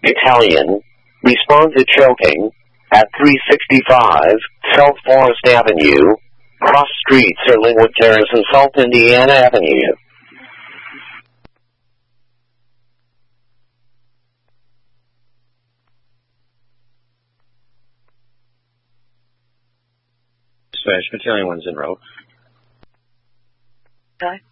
Italian, respond to choking, at 365 South Forest Avenue, cross streets are Linwood Terrace and South Indiana Avenue. Dispatch, Battalion 1's en route. Okay.